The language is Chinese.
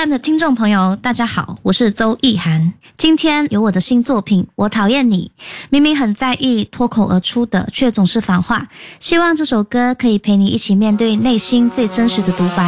FM 的听众朋友，大家好，我是周意涵。今天有我的新作品《我讨厌你》，明明很在意，脱口而出的却总是反话。希望这首歌可以陪你一起面对内心最真实的独白。